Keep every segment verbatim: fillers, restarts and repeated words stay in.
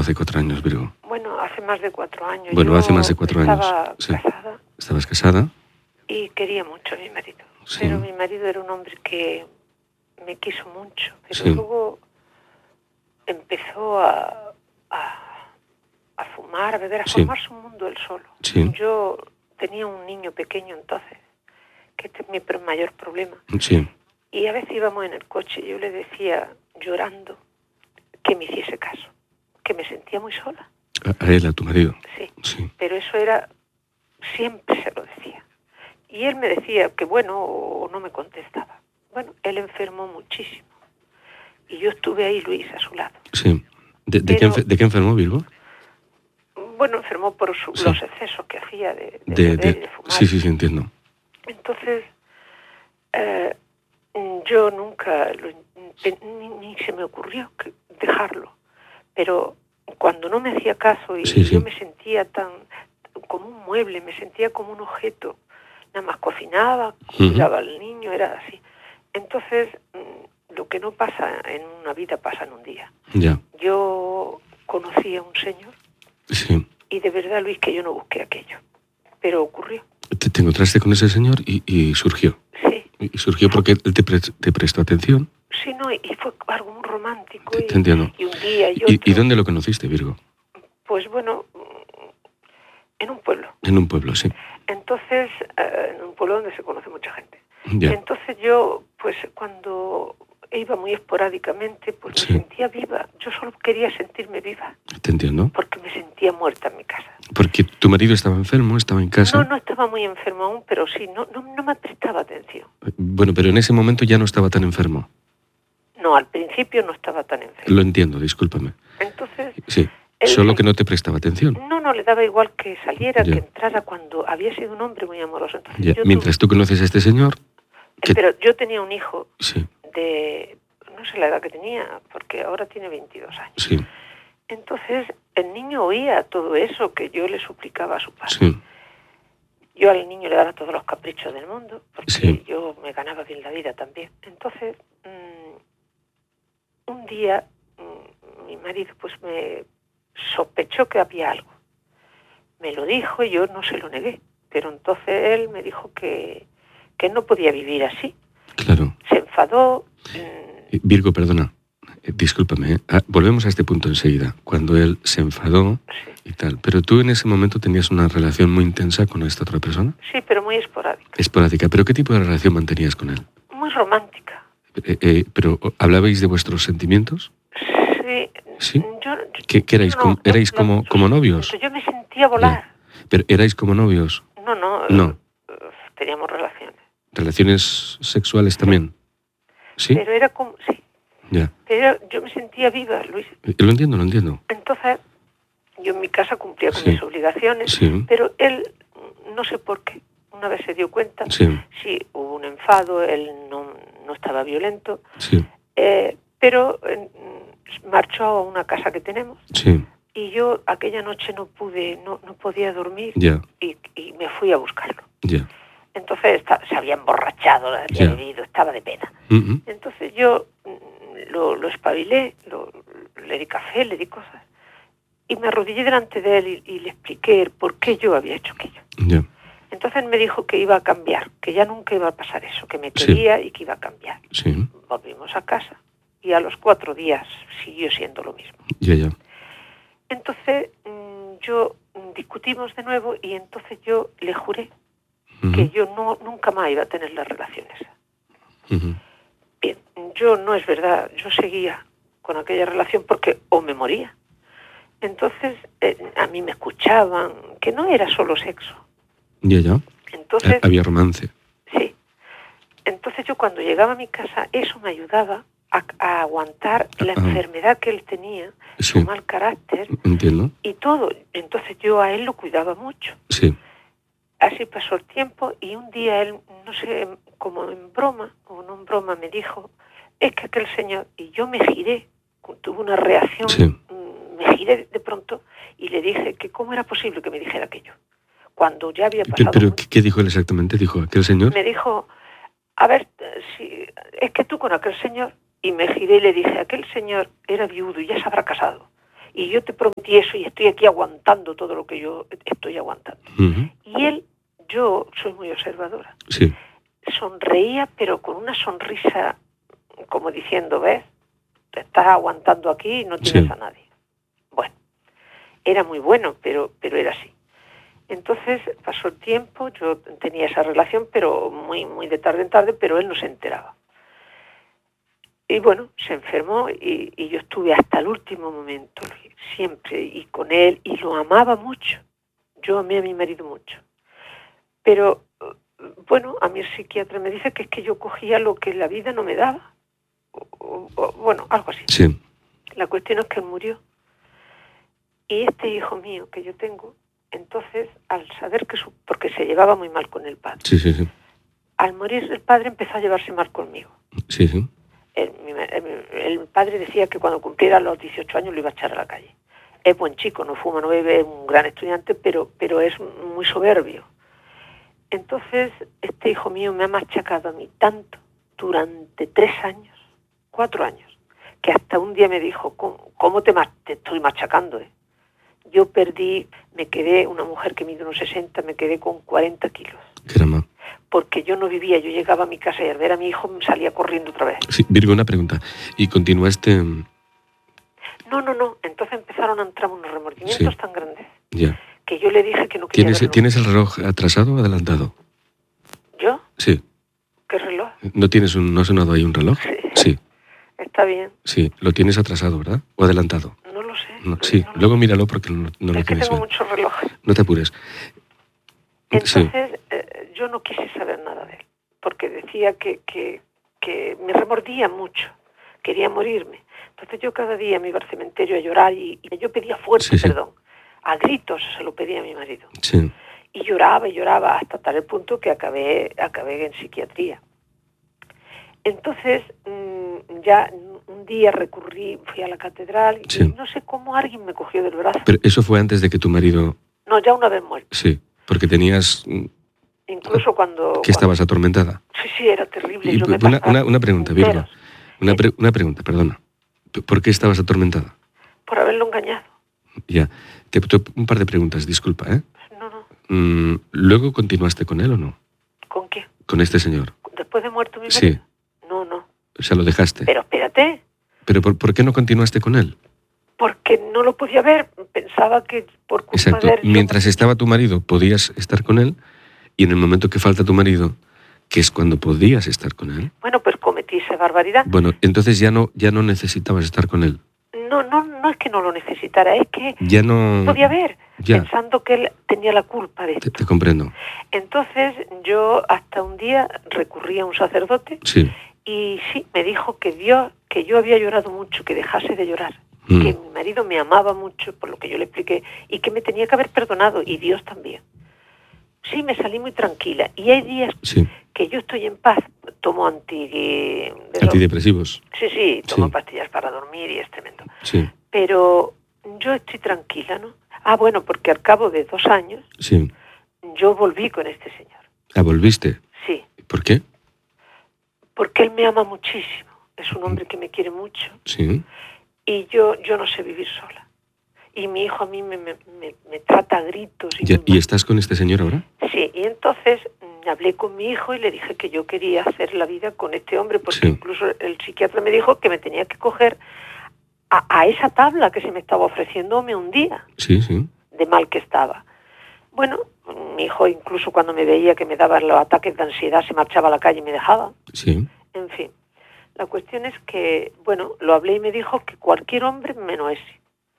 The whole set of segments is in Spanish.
hace cuatro años, Virgo? Bueno, hace más de cuatro años. Bueno, Yo hace más de cuatro años. Estaba Sí. casada. ¿Estabas casada? Y quería mucho a mi marido. Sí. Pero mi marido era un hombre que me quiso mucho. Pero Sí. luego empezó a, a, a fumar, a beber, a Sí. formarse un mundo él solo. Sí. Yo tenía un niño pequeño entonces, que este es mi pr- mayor problema. Sí. Y a veces íbamos en el coche y yo le decía, llorando, que me hiciese caso, que me sentía muy sola. A, a él, a tu marido. Sí, Sí. pero eso era, siempre se lo decía. Y él me decía que bueno, o no me contestaba. Bueno, él enfermó muchísimo. Y yo estuve ahí, Luis, a su lado. Sí. ¿De, de, Pero- qué, enfer- ¿De qué enfermó, Virgo? Bueno, enfermó por su- Sí. los excesos que hacía de, de, De, beber de- y de fumar. sí, sí, sí, entiendo. Entonces, eh, yo nunca, lo, ni, ni se me ocurrió que dejarlo. Pero cuando no me hacía caso y Sí, sí. yo me sentía tan como un mueble, me sentía como un objeto. Nada más cocinaba, Ujú. cuidaba al niño, era así. Entonces, mm, lo que no pasa en una vida pasa en un día. Ya. Yo conocí a un señor Sí. y de verdad, Luis, que yo no busqué aquello. Pero ocurrió. Te, te encontraste con ese señor y, y surgió. Sí, Y surgió porque él te, pre- te prestó atención. sí, no, y fue algo muy romántico. Te- y, te entiendo. y un día y ¿Y, otro. ¿Y dónde lo conociste, Virgo? Pues bueno, en un pueblo. En un pueblo, sí. Entonces, eh, en un pueblo donde se conoce mucha gente. Ya. Entonces yo, pues cuando iba muy esporádicamente, pues Sí. me sentía viva. Yo solo quería sentirme viva, Te entiendo. porque me sentía muerta en mi casa. Porque tu marido estaba enfermo, estaba en casa. No, no estaba muy enfermo aún, pero sí, no, no, no me prestaba atención. Bueno, pero en ese momento ya no estaba tan enfermo. No, al principio no estaba tan enfermo. Lo entiendo, discúlpame. Entonces, Sí. él Solo se- que no te prestaba atención. no, no, le daba igual que saliera, Ya. que entrara cuando había sido un hombre muy amoroso. Entonces, Ya. yo Mientras tú conoces a este señor, tuve- que- pero yo tenía un hijo sí, de, no sé la edad que tenía, porque ahora tiene veintidós años. sí, Entonces, el niño oía todo eso que yo le suplicaba a su padre. sí, Yo al niño le daba todos los caprichos del mundo, porque Sí. yo me ganaba bien la vida también. Entonces, mmm, un día, mmm, mi marido pues me sospechó que había algo. Me lo dijo y yo no se lo negué. Pero entonces él me dijo que, que no podía vivir así. claro. Se enfadó. mmm, Eh, Virgo, perdona, eh, discúlpame, ¿eh? Ah, volvemos a este punto enseguida. Cuando él se enfadó sí, y tal. Pero tú en ese momento tenías una relación muy intensa con esta otra persona. sí, pero muy esporádica. Esporádica. ¿Pero qué tipo de relación mantenías con él? Muy romántica. Eh, eh, ¿Pero ¿hablabais de vuestros sentimientos? Sí. ¿Sí? Yo, ¿Que, que erais, no, como, no, erais no, como, no, como novios? Yo me sentía volar. ¿Pero erais como novios? No, no. No. eh, teníamos relaciones. ¿Relaciones sexuales también? ¿Sí? Pero era como... Sí. Ya. Pero yo me sentía viva, Luis. Eh, Lo entiendo, lo entiendo. Entonces, yo en mi casa cumplía con Sí. mis obligaciones. Sí. Pero él, no sé por qué, una vez se dio cuenta. Sí, Sí, hubo un enfado, él no, no estaba violento. sí, eh, pero eh, marchó a una casa que tenemos. sí, Y yo aquella noche no pude, no, no podía dormir. ya, Y, y me fui a buscarlo. ya. Entonces está- se había emborrachado, había Ya. bebido, estaba de pena. Mm, mm. Entonces yo mm, lo, lo espabilé, lo- le di café, le di cosas. Y me arrodillé delante de él y, y le expliqué el por qué yo había hecho aquello. Ya, Entonces él me dijo que iba a cambiar, que ya nunca iba a pasar eso, que me Sí. quería y que iba a cambiar. sí, Volvimos a casa y a los cuatro días siguió siendo lo mismo. ya, ya. Entonces mm, yo mm, discutimos de nuevo y entonces yo le juré Ujú, que yo no nunca más iba a tener las relaciones. ujú. Bien, yo no es verdad, yo seguía con aquella relación porque o me moría. Entonces eh, a mí me escuchaban, que no era solo sexo. Ya, ya. Entonces, Eh, Había romance. sí. Entonces yo cuando llegaba a mi casa, eso me ayudaba a, a aguantar la Ah. enfermedad que él tenía, Sí, su mal carácter entiendo. y todo. Entonces yo a él lo cuidaba mucho. Sí, Así pasó el tiempo y un día él, no sé, como en broma, o no en broma, me dijo, es que aquel señor, y yo me giré, tuve una reacción, Sí. mm, me giré de pronto y le dije que cómo era posible que me dijera aquello, cuando ya había Pero, pasado. pero mucho. ¿qué, qué dijo él exactamente? ¿Dijo aquel señor? Me dijo, a ver, eh, si es que tú con aquel señor, y me giré y le dije, aquel señor era viudo y ya se habrá casado, y yo te prometí eso y estoy aquí aguantando todo lo que yo estoy aguantando. Uh-huh. Y él, yo soy muy observadora, sí. sonreía, pero con una sonrisa como diciendo, ¿ves? Te estás aguantando aquí y no tienes sí. a nadie. Bueno, era muy bueno, pero, pero era así. Entonces pasó el tiempo, yo tenía esa relación, pero muy, muy de tarde en tarde, pero él no se enteraba. Y bueno, se enfermó y, y yo estuve hasta el último momento, siempre, y con él, y lo amaba mucho. Yo amé a mi marido mucho. Pero, bueno, a mí el psiquiatra me dice que es que yo cogía lo que la vida no me daba. O, o, bueno, algo así. Sí. La cuestión es que él murió. Y este hijo mío que yo tengo, entonces, al saber que su... porque se llevaba muy mal con el padre. Sí, sí, sí. Al morir el padre empezó a llevarse mal conmigo. Sí, sí. El, el, el padre decía que cuando cumpliera los dieciocho años lo iba a echar a la calle. Es buen chico, no fuma, no bebe, es un gran estudiante, pero, pero es muy soberbio. Entonces, este hijo mío me ha machacado a mí tanto durante tres años, cuatro años, que hasta un día me dijo, ¿cómo, cómo te, te estoy machacando? Eh? Yo perdí, me quedé, una mujer que mide unos sesenta, me quedé con cuarenta kilos. Caramba. Porque yo no vivía, yo llegaba a mi casa y al ver a mi hijo me salía corriendo otra vez. Sí, Virgo, una pregunta. ¿Y continuaste...? No, no, no. Entonces empezaron a entrar unos remordimientos sí. tan grandes ya. que yo le dije que no quería ¿Tienes, verlo. ¿Tienes el reloj atrasado o adelantado? ¿Yo? Sí. ¿Qué reloj? ¿No tienes un, no ha sonado ahí un reloj? Sí. Sí. Está bien. Sí, lo tienes atrasado, ¿verdad? ¿O adelantado? No lo sé. No, sí, no luego sé. Míralo porque no, no es lo que tienes tengo bien. muchos relojes. No te apures. Entonces, sí. eh, yo no quise saber nada de él, porque decía que, que, que me remordía mucho, quería morirme. Entonces yo cada día me iba al cementerio a llorar y, y yo pedía fuerte sí, sí. perdón. A gritos se lo pedía a mi marido. Sí. Y lloraba y lloraba hasta tal el punto que acabé, acabé en psiquiatría. Entonces, mmm, ya un día recurrí, fui a la catedral y sí. no sé cómo alguien me cogió del brazo. Pero eso fue antes de que tu marido... No, ya una vez muerto. Sí, porque tenías... Incluso cuando... ¿Que estabas cuando... atormentada? Sí, sí, era terrible. Y yo me una, una, una pregunta, Virgo. Una, pre, sí. una pregunta, perdona. ¿Por qué estabas atormentada? Por haberlo engañado. Ya. Te, te, un par de preguntas, disculpa, ¿eh? No, no. Mm, ¿Luego continuaste con él o no? ¿Con qué? Con este señor. ¿Después de muerto mi marido? Sí. No, no. O sea, lo dejaste. Pero espérate. ¿Pero por, por qué no continuaste con él? Porque no lo podía ver. Pensaba que por culpa Exacto. de él... Mientras yo... estaba tu marido podías estar con él y en el momento que falta tu marido, que es cuando podías estar con él... Bueno, pues cometí esa barbaridad. Bueno, entonces ya no, ya no necesitabas estar con él. No, no, no es que no lo necesitara, es que ya no podía ver, ya. pensando que él tenía la culpa de esto. Te, te comprendo. Entonces yo hasta un día recurrí a un sacerdote sí. y sí, me dijo que Dios, que yo había llorado mucho, que dejase de llorar, mm. que mi marido me amaba mucho, por lo que yo le expliqué, y que me tenía que haber perdonado, y Dios también. Sí, me salí muy tranquila. Y hay días sí. que yo estoy en paz, tomo anti... antidepresivos. Sí, sí, tomo sí. pastillas para dormir y es tremendo. Sí. Pero yo estoy tranquila, ¿no? Ah, bueno, porque al cabo de dos años sí. yo volví con este señor. ¿Ah, volviste? Sí. ¿Por qué? Porque él me ama muchísimo. Es un hombre que me quiere mucho. Sí. Y yo, yo no sé vivir sola. Y mi hijo a mí me, me, me, me trata a gritos. Y, ya, ¿Y estás con este señor ahora? Sí, y entonces hablé con mi hijo y le dije que yo quería hacer la vida con este hombre, porque sí. incluso el psiquiatra me dijo que me tenía que coger a, a esa tabla que se me estaba ofreciéndome un día, sí, sí. de mal que estaba. Bueno, mi hijo incluso cuando me veía que me daban los ataques de ansiedad se marchaba a la calle y me dejaba. Sí. En fin, la cuestión es que, bueno, lo hablé y me dijo que cualquier hombre menos ese.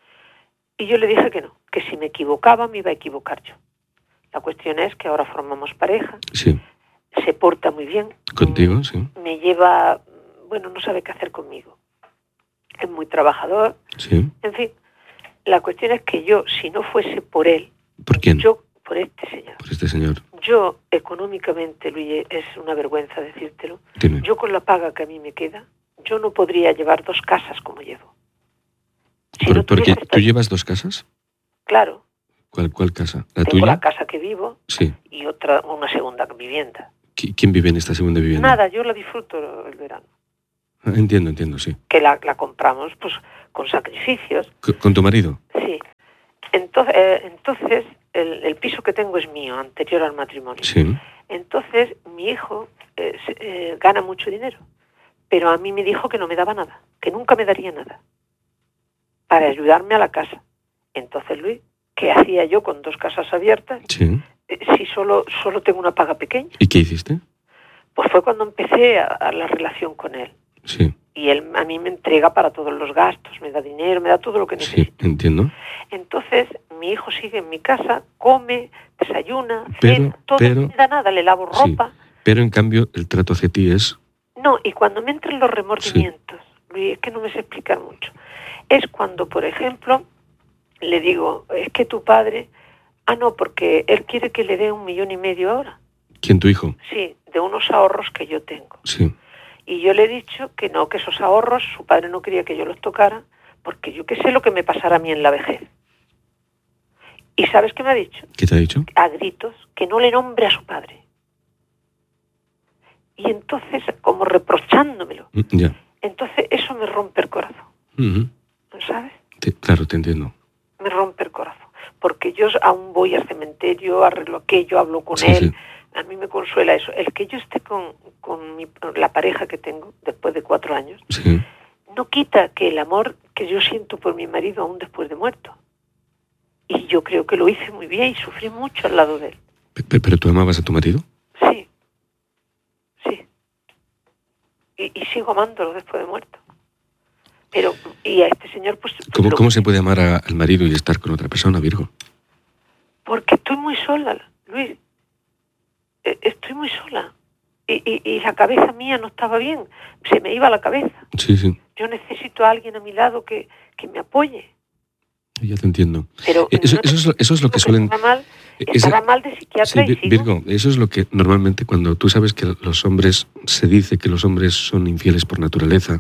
Y yo le dije que no, que si me equivocaba me iba a equivocar yo. La cuestión es que ahora formamos pareja. Sí. Se porta muy bien. Contigo, sí. Me lleva, bueno, no sabe qué hacer conmigo. Es muy trabajador. Sí. En fin, la cuestión es que yo, si no fuese por él... ¿Por quién? Yo, por este señor. Por este señor. Yo, económicamente, Luis, es una vergüenza decírtelo. Dime. Yo con la paga que a mí me queda, yo no podría llevar dos casas como llevo. Si Por, no porque esta... ¿Tú llevas dos casas? Claro. ¿Cuál, cuál casa? ¿La Tengo tuya? la casa que vivo sí. y otra, una segunda vivienda. ¿Quién vive en esta segunda vivienda? Nada, yo la disfruto el verano. Ah, entiendo, entiendo, sí. Que la, la compramos, pues, con sacrificios. ¿Con tu marido? Sí. Entonces, eh, entonces el, el piso que tengo es mío, anterior al matrimonio. Sí. Entonces, mi hijo eh, eh, gana mucho dinero, pero a mí me dijo que no me daba nada, que nunca me daría nada, para ayudarme a la casa. Entonces, Luis, ¿qué hacía yo con dos casas abiertas? Sí. Eh, si solo, solo tengo una paga pequeña. ¿Y qué hiciste? Pues fue cuando empecé a, a la relación con él. Sí. Y él a mí me entrega para todos los gastos, me da dinero, me da todo lo que necesito. Sí, entiendo. Entonces, mi hijo sigue en mi casa, come, desayuna, pero, cena, todo, pero, no me da nada, le lavo ropa. Sí, pero en cambio el trato hacia ti es... No, y cuando me entran los remordimientos, sí. Luis, es que no me sé explicar mucho, es cuando, por ejemplo, le digo, es que tu padre... Ah, no, porque él quiere que le dé un millón y medio ahora. ¿Quién, tu hijo? Sí, de unos ahorros que yo tengo. Sí. Y yo le he dicho que no, que esos ahorros, su padre no quería que yo los tocara, porque yo qué sé lo que me pasara a mí en la vejez. ¿Y sabes qué me ha dicho? ¿Qué te ha dicho? A gritos, que no le nombre a su padre. Y entonces, como reprochándomelo. Mm, ya. Entonces, eso me rompe el corazón. Uh-huh. ¿Sabes? Te, claro, te entiendo. Me rompe el corazón. Porque yo aún voy al cementerio, arreglo aquello, hablo con sí, él. Sí. A mí me consuela eso. El que yo esté con, con mi, la pareja que tengo, después de cuatro años, sí. no quita que el amor que yo siento por mi marido aún después de muerto. Y yo creo que lo hice muy bien y sufrí mucho al lado de él. ¿Pero, pero tú amabas a tu marido? Sí. Sí. Y, y sigo amándolo después de muerto. Pero, y a este señor, pues... ¿Cómo, lo... ¿Cómo se puede amar a, al marido y estar con otra persona, Virgo? Porque estoy muy sola, Luis. Estoy muy sola. Y, y, y la cabeza mía no estaba bien. Se me iba la cabeza. Sí, sí. Yo necesito a alguien a mi lado que, que me apoye. Ya te entiendo. Pero eso, no eso, es lo, eso es lo que suelen... Estaba mal, Ese... estaba mal de psiquiatra sí, y sigo. Virgo, eso es lo que normalmente cuando tú sabes que los hombres, se dice que los hombres son infieles por naturaleza,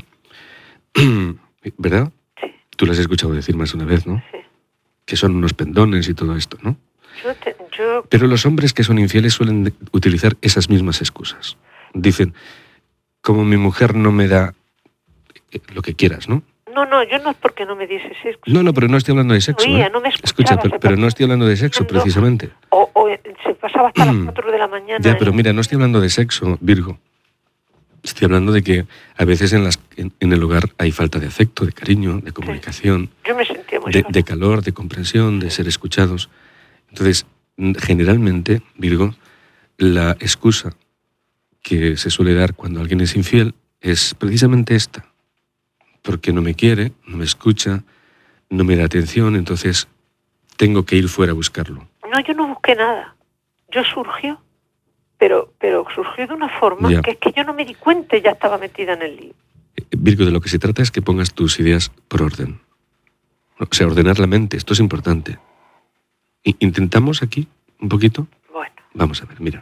¿verdad? Sí. Tú lo has escuchado decir más de una vez, ¿no? Sí. Que son unos pendones y todo esto, ¿no? Yo te, yo... Pero los hombres que son infieles suelen utilizar esas mismas excusas. Dicen, como mi mujer no me da lo que quieras, ¿no? No, no, yo no es porque no me diese sexo. No, no, pero no estoy hablando de sexo. Oía, ¿eh? no me Escucha, pero, pero no estoy hablando de sexo, precisamente. O, o se pasaba hasta las cuatro de la mañana. Ya, pero mira, no estoy hablando de sexo, Virgo. Estoy hablando de que a veces en, las, en, en el hogar hay falta de afecto, de cariño, de comunicación, sí. Yo me sentía muy de, sola. de calor, de comprensión, de ser escuchados. Entonces, generalmente, Virgo, la excusa que se suele dar cuando alguien es infiel es precisamente esta. Porque no me quiere, no me escucha, no me da atención, entonces tengo que ir fuera a buscarlo. No, yo no busqué nada. Yo surgió, pero, pero surgió de una forma ya. que es que yo no me di cuenta y ya estaba metida en el lío. Virgo, de lo que se trata es que pongas tus ideas por orden. O sea, ordenar la mente, esto es importante. ¿Intentamos aquí un poquito? Bueno. Vamos a ver, mira.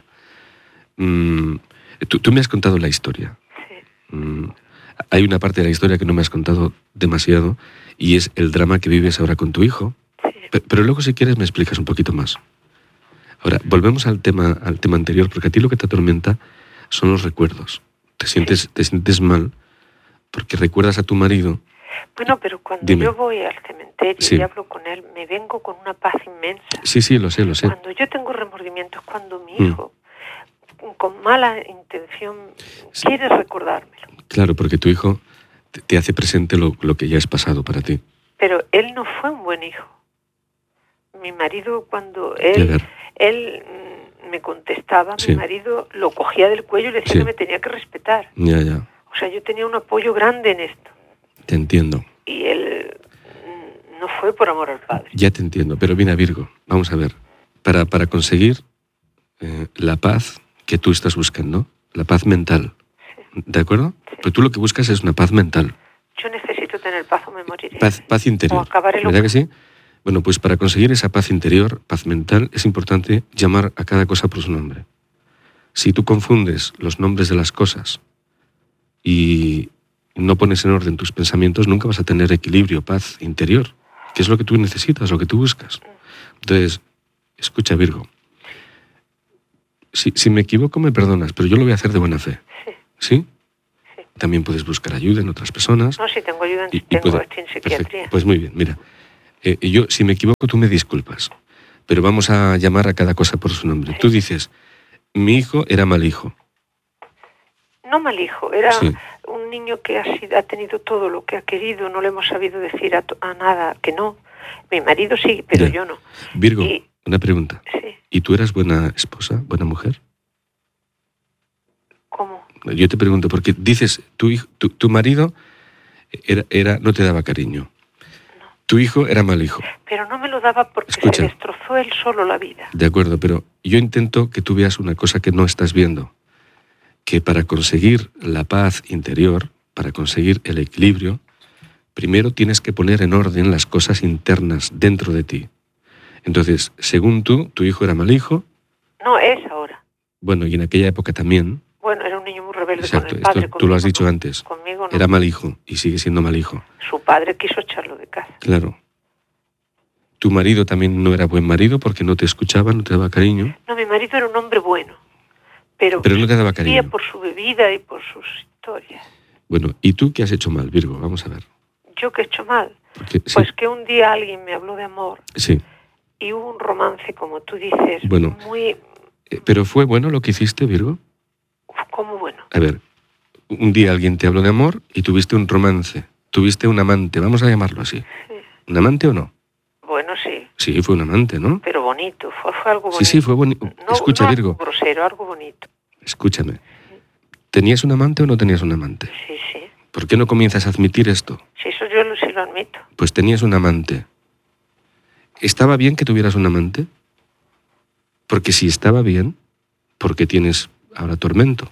Mm, tú, tú me has contado la historia. Sí. Mm, hay una parte de la historia que no me has contado demasiado y es el drama que vives ahora con tu hijo. Sí. Pero, pero luego, si quieres, me explicas un poquito más. Ahora, volvemos al tema, al tema anterior, porque a ti lo que te atormenta son los recuerdos. Te sientes, sí. te sientes mal porque recuerdas a tu marido. Bueno, pero cuando Dime. yo voy al cementerio Sí. y hablo con él, me vengo con una paz inmensa. Sí, sí, lo sé, lo sé. Cuando yo tengo remordimientos, cuando mi Mm. hijo, con mala intención, Sí. quiere recordármelo. Claro, porque tu hijo te, te hace presente lo, lo que ya es pasado para ti. Pero él no fue un buen hijo. Mi marido, cuando Y a él, ver, él mm, me contestaba, Sí. mi marido lo cogía del cuello y le decía Sí. que me tenía que respetar. ya, ya, O sea, yo tenía un apoyo grande en esto. te entiendo. Y él mm, no fue por amor al padre. Ya te entiendo, pero mira, Virgo, vamos a ver. Para, para conseguir eh, la paz que tú estás buscando, la paz mental, Sí. ¿de acuerdo? Sí. Pero tú lo que buscas es una paz mental, Yo necesito tener paz o me moriré. paz, paz O interior, acabaré ¿verdad loca. que sí? Bueno, pues para conseguir esa paz interior, paz mental, es importante llamar a cada cosa por su nombre. Si tú confundes los nombres de las cosas y no pones en orden tus pensamientos, nunca vas a tener equilibrio, paz interior, que es lo que tú necesitas, lo que tú buscas. Entonces, escucha, Virgo, si, si me equivoco me perdonas, pero yo lo voy a hacer de buena fe. Sí, ¿Sí? sí. también puedes buscar ayuda en otras personas. No, si tengo ayuda, y, y tengo puede, estoy en psiquiatría. Perfecto. Pues muy bien, mira. Eh, yo, si me equivoco, tú me disculpas. Pero vamos a llamar a cada cosa por su nombre. Sí. Tú dices, mi hijo era mal hijo. No mal hijo, era sí. un niño que ha, sido, ha tenido todo lo que ha querido, no le hemos sabido decir a, a nada que no. Mi marido sí, pero ya. yo no. Virgo, y, una pregunta. Sí. ¿Y tú eras buena esposa, buena mujer? ¿Cómo? Yo te pregunto, porque dices, tu, hijo, tu, tu marido era, era, no te daba cariño. No. Tu hijo era mal hijo. Pero no me lo daba porque Escucha, se destrozó él solo la vida. De acuerdo, pero yo intento que tú veas una cosa que no estás viendo. Que para conseguir la paz interior, para conseguir el equilibrio, primero tienes que poner en orden las cosas internas dentro de ti. Entonces, según tú, tu hijo era mal hijo. No, es ahora. Bueno, y en aquella época también. Bueno, era un niño muy rebelde. Exacto, con el padre. Esto, Conmigo, tú lo has dicho no. antes. Conmigo no. Era mal hijo y sigue siendo mal hijo. Su padre quiso echarlo de casa. Claro. Tu marido también no era buen marido porque no te escuchaba, no te daba cariño. No, mi marido era un hombre bueno. Pero, pero no te daba cariño. por su bebida y por sus historias. Bueno, ¿y tú qué has hecho mal, Virgo? Vamos a ver. ¿Yo qué he hecho mal? Porque, sí. Pues que un día alguien me habló de amor. Sí. Y hubo un romance, como tú dices, bueno, muy... ¿Pero fue bueno lo que hiciste, Virgo? ¿Cómo bueno? A ver, un día alguien te habló de amor y tuviste un romance. Tuviste un amante, vamos a llamarlo así. Sí. ¿Un amante o no? Bueno, sí. Sí, fue un amante, ¿no? Pero bonito, fue, fue algo bonito. Sí, sí, fue bonito. No, Escucha, no Virgo. Algo grosero, algo bonito. Escúchame. ¿Tenías un amante o no tenías un amante? Sí, sí. ¿Por qué no comienzas a admitir esto? Sí, eso yo lo, sí lo admito. Pues tenías un amante. ¿Estaba bien que tuvieras un amante? Porque si estaba bien, ¿por qué tienes ahora tormento?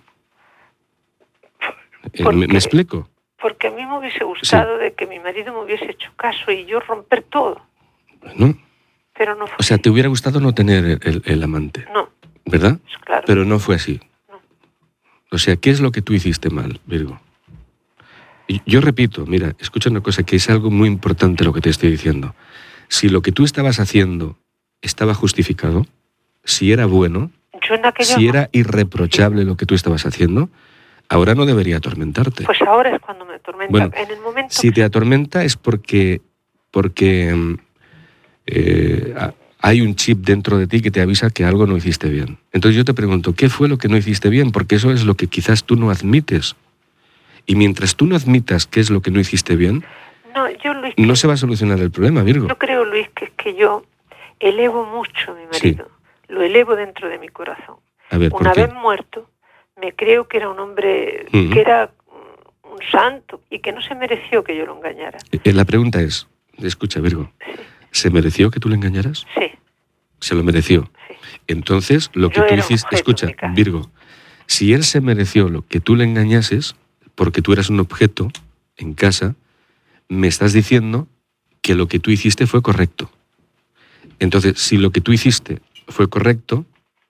Porque, ¿Me, ¿Me explico? Porque a mí me hubiese gustado sí. de que mi marido me hubiese hecho caso y yo romper todo. Bueno. Pero no fue O sea, así. ¿te hubiera gustado no tener el, el, el amante? No. ¿Verdad? Pues claro. Pero no fue así. No. O sea, ¿qué es lo que tú hiciste mal, Virgo? Y yo repito, mira, escucha una cosa que es algo muy importante lo que te estoy diciendo. Si lo que tú estabas haciendo estaba justificado, si era bueno, yo en aquello si no. era irreprochable sí. lo que tú estabas haciendo, ahora no debería atormentarte. Pues ahora es cuando me atormenta. Bueno, en el momento si que... te atormenta es porque, porque eh, hay un chip dentro de ti que te avisa que algo no hiciste bien. Entonces yo te pregunto, ¿qué fue lo que no hiciste bien? Porque eso es lo que quizás tú no admites. Y mientras tú no admitas qué es lo que no hiciste bien, no, yo, Luis, no se va a solucionar el problema, Virgo. Yo creo, Luis, que es que yo elevo mucho a mi marido. Sí. Lo elevo dentro de mi corazón. A ver, ¿por Una qué? vez muerto, me creo que era un hombre, uh-huh. que era un santo y que no se mereció que yo lo engañara. La pregunta es, escucha, Virgo, sí. ¿se mereció que tú le engañaras? Sí. Se lo mereció. Sí. Entonces, lo que yo tú era hiciste, un escucha, Virgo, si él se mereció lo que tú le engañases, porque tú eras un objeto en casa, me estás diciendo que lo que tú hiciste fue correcto. Entonces, si lo que tú hiciste fue correcto...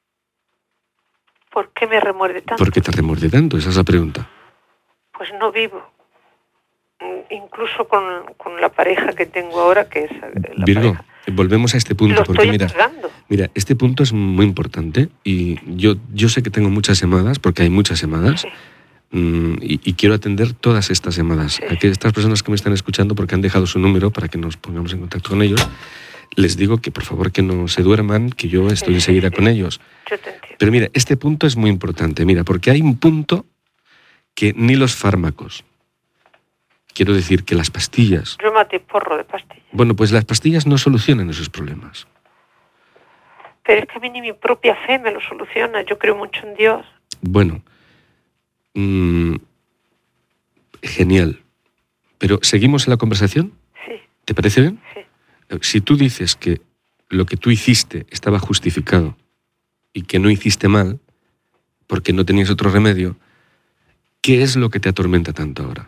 ¿Por qué me remuerde tanto? ¿Por qué te remuerde tanto? Esa es la pregunta. Pues no vivo. Incluso con, con la pareja que tengo ahora, que es la Virgo, pareja. Volvemos a este punto. Lo porque estoy mira, pagando. mira, este punto es muy importante y yo, yo sé que tengo muchas llamadas, porque hay muchas llamadas, sí. mmm, y, y quiero atender todas estas llamadas. Sí. A que estas personas que me están escuchando, porque han dejado su número para que nos pongamos en contacto con ellos, les digo que por favor que no se duerman, que yo estoy sí, enseguida sí, con sí. ellos. Yo te entiendo. Pero mira, este punto es muy importante, mira, porque hay un punto que ni los fármacos, quiero decir que las pastillas... Yo maté porro de pastillas. Bueno, pues las pastillas no solucionan esos problemas. Pero es que a mí ni mi propia fe me lo soluciona. Yo creo mucho en Dios. Bueno, mmm, genial. Pero, ¿seguimos en la conversación? Sí. ¿Te parece bien? Sí. Si tú dices que lo que tú hiciste estaba justificado y que no hiciste mal, porque no tenías otro remedio, ¿qué es lo que te atormenta tanto ahora?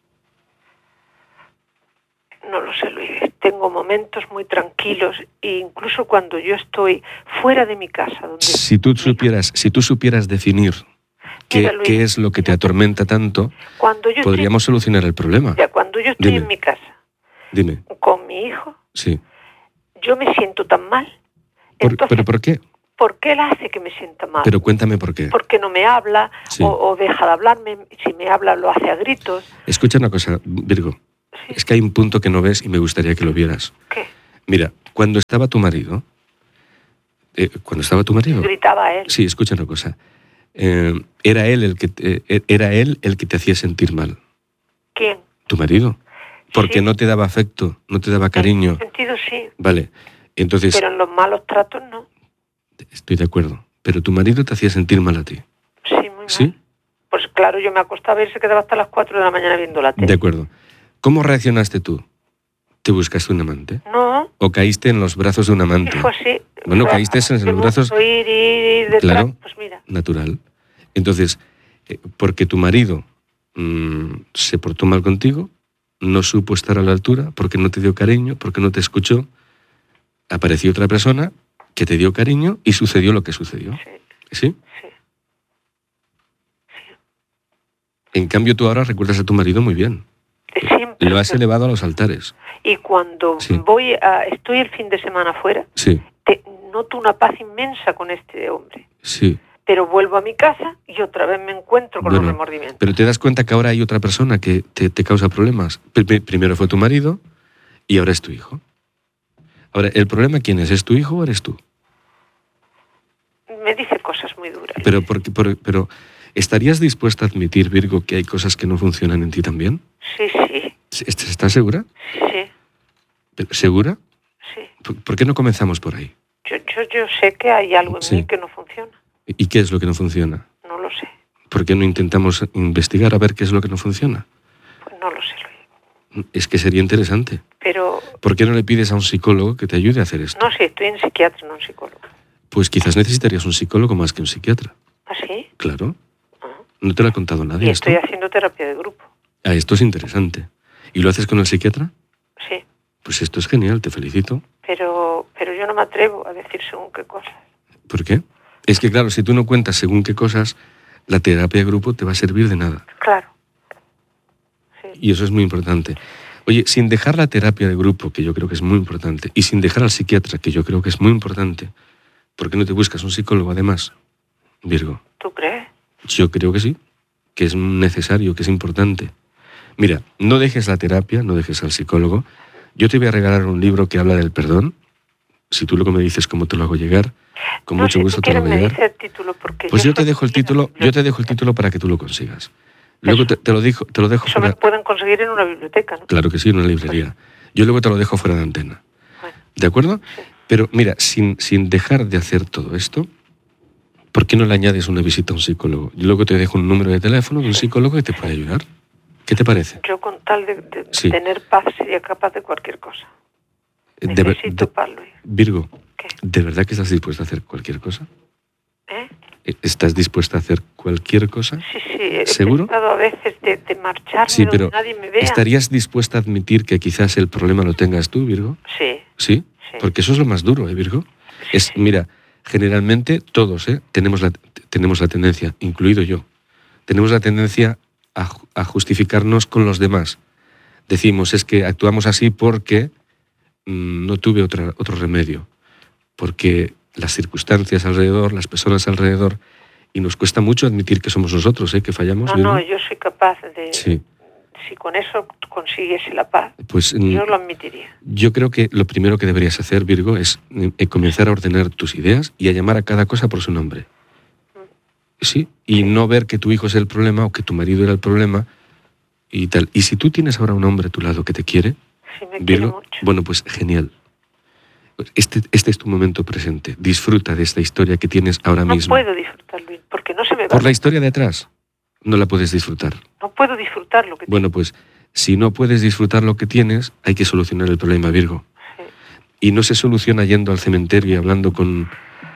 No lo sé, Luis. Tengo momentos muy tranquilos e incluso cuando yo estoy fuera de mi casa. Donde si tú supieras, si tú supieras definir qué, Mira, Luis, qué es lo que te atormenta tanto, cuando yo podríamos estoy, solucionar el problema. Ya, cuando yo estoy Dime. en mi casa, Dime. con mi hijo, Sí. yo me siento tan mal. Por, Entonces, ¿Pero por qué? Porque él hace que me sienta mal. Pero cuéntame por qué. Porque no me habla, Sí. o, o deja de hablarme. Si me habla, lo hace a gritos. Escucha una cosa, Virgo. Sí. Es que hay un punto que no ves y me gustaría que lo vieras. ¿Qué? Mira, cuando estaba tu marido... Eh, cuando estaba tu marido... Gritaba a él. Sí, escucha una cosa. Eh, era, él el que te, eh, era él el que te hacía sentir mal. ¿Quién? Tu marido. Porque Sí. no te daba afecto, no te daba cariño. En ese sentido sí, Vale. Entonces, pero en los malos tratos no. estoy de acuerdo. Pero tu marido te hacía sentir mal a ti. Sí, muy mal. ¿Sí? Pues claro, yo me acostaba y él se quedaba hasta las cuatro de la mañana viendo la tele. De acuerdo. ¿Cómo reaccionaste tú? ¿Te buscaste un amante? No, ¿O caíste en los brazos de un y amante? fue así. Bueno, Fue caíste en de los brazos... mucho Ir, ir, ir detrás, Claro. pues mira. Natural. Entonces, eh, porque tu marido mmm, se portó mal contigo, no supo estar a la altura, porque no te dio cariño, porque no te escuchó, apareció otra persona que te dio cariño y sucedió lo que sucedió. Sí, ¿Sí? sí. En cambio, tú ahora recuerdas a tu marido muy bien. Siempre. Lo has elevado a los altares. Y cuando Sí. voy a, estoy el fin de semana fuera, Sí, te, noto una paz inmensa con este hombre. sí. Pero vuelvo a mi casa y otra vez me encuentro con Bueno, los remordimientos. pero te das cuenta que ahora hay otra persona que te, te causa problemas. Pr- Primero fue tu marido y ahora es tu hijo. Ahora, ¿el problema quién es? ¿Es tu hijo o eres tú? Me dice cosas muy duras. Pero, porque, por- pero ¿estarías dispuesta a admitir, Virgo, que hay cosas que no funcionan en ti también? Sí, sí, ¿Est- ¿Estás segura? sí, ¿Segura? sí. ¿Por por qué no comenzamos por ahí? Yo, yo, yo sé que hay algo en Sí. mí que no funciona. ¿Y qué es lo que no funciona? No lo sé. ¿Por qué no intentamos investigar a ver qué es lo que no funciona? Pues no lo sé, Luis. Es que sería interesante. Pero ¿Por qué no le pides a un psicólogo que te ayude a hacer esto? no sé, estoy en psiquiatra, no en psicólogo. Pues quizás necesitarías un psicólogo más que un psiquiatra. ¿Ah, sí? Claro. Ah. No te lo ha contado nadie Y esto. estoy haciendo terapia de grupo. Ah, esto es interesante. ¿Y lo haces con el psiquiatra? Sí. Pues esto es genial, te felicito. Pero, pero yo no me atrevo a decir según qué cosas. ¿Por qué? Es que claro, si tú no cuentas según qué cosas, la terapia de grupo te va a servir de nada. Claro. Sí. Y eso es muy importante. Oye, sin dejar la terapia de grupo, que yo creo que es muy importante, y sin dejar al psiquiatra, que yo creo que es muy importante, ¿por qué no te buscas un psicólogo además, Virgo? ¿Tú crees? Yo creo que sí, que es necesario, que es importante. Mira, no dejes la terapia, no dejes al psicólogo. Yo te voy a regalar un libro que habla del perdón. Si tú luego me dices cómo te lo hago llegar, con no mucho sé, gusto si te lo quieres hago me llegar. dice el título porque Pues yo te soy dejo el vecina título, de yo te biblioteca. dejo el título para que tú lo consigas. Luego te, te lo dejo, te lo dejo Eso me fuera. pueden conseguir en una biblioteca, ¿no? Claro que sí, en una librería. Yo luego te lo dejo fuera de antena. Bueno, ¿De acuerdo? sí. Pero mira, sin, sin dejar de hacer todo esto, ¿por qué no le añades una visita a un psicólogo? Yo luego te dejo un número de teléfono de un psicólogo que te puede ayudar. ¿Qué te parece? Yo con tal de, de Sí. tener paz sería capaz de cualquier cosa. De ver- Necesito de- paz, Luis. Virgo, ¿Qué? ¿de verdad que estás dispuesta a hacer cualquier cosa? ¿Eh? ¿Estás dispuesta a hacer cualquier cosa? Sí, sí. He ¿Seguro? pensado a veces de, de marcharme Sí, donde pero nadie me vea. ¿estarías dispuesta a admitir que quizás el problema lo tengas tú, Virgo? Sí, ¿Sí? sí. Porque eso es lo más duro, ¿eh, Virgo? Es, mira, generalmente todos, ¿eh? Tenemos la, tenemos la tendencia, incluido yo, tenemos la tendencia a, ju- a justificarnos con los demás. Decimos, es que actuamos así porque mm, no tuve otra, otro remedio, porque las circunstancias alrededor, las personas alrededor, y nos cuesta mucho admitir que somos nosotros, ¿eh? Que fallamos, No, Virgo. no, yo soy capaz de... Sí, Si con eso consiguiese la paz, pues mm, yo lo admitiría. yo creo que lo primero que deberías hacer, Virgo, es eh, comenzar a ordenar tus ideas y a llamar a cada cosa por su nombre. Sí, y no ver que tu hijo es el problema o que tu marido era el problema y tal. Y si tú tienes ahora un hombre a tu lado que te quiere, Sí, me quiere Virgo, mucho. bueno, pues genial. Este, este es tu momento presente. Disfruta de esta historia que tienes ahora No mismo. puedo disfrutar, Luis, porque no se me va. Por la historia de atrás, no la puedes disfrutar. No puedo disfrutar lo que Bueno, pues si no puedes disfrutar lo que tienes, hay que solucionar el problema, Virgo. tengo. Sí. Y no se soluciona yendo al cementerio y hablando con,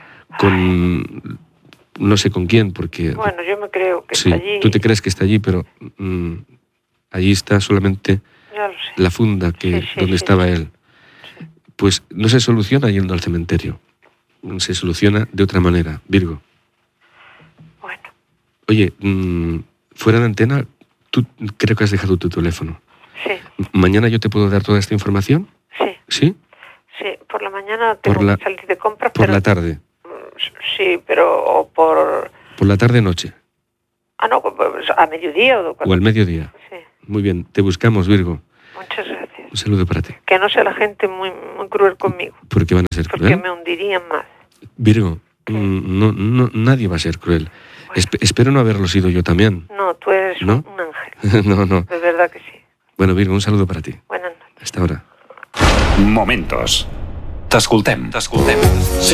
con no sé con quién, porque Bueno, yo me creo que sí, está allí. tú te crees que está allí, pero mm, allí está solamente Ya lo sé. la funda que Sí, sí, donde sí, estaba sí. él. Pues no se soluciona yendo al cementerio. Se soluciona de otra manera, Virgo. Bueno, Oye, mm, fuera de antena, tú creo que has dejado tu teléfono. sí, ¿Mañana yo te puedo dar toda esta información? sí, ¿Sí? sí. Por la mañana tengo Por la- que salir de compras, Por pero la tarde. mm, Sí, pero o por... Por la tarde-noche. Ah, no, pues a mediodía o... O al mediodía. Sí. Muy bien, te buscamos, Virgo. Muchas gracias. Un saludo para ti. Que no sea la gente muy, muy cruel conmigo. ¿Por qué van a ser Porque cruel? me hundirían más. Virgo, mm, no, no, nadie va a ser cruel. Bueno. Esp- espero no haberlo sido yo también. No, tú eres ¿No? un, un ángel. No, no. De verdad que sí. Bueno, Virgo, un saludo para ti. Buenas noches. Hasta ahora. Momentos. T'escoltem. T'escoltem.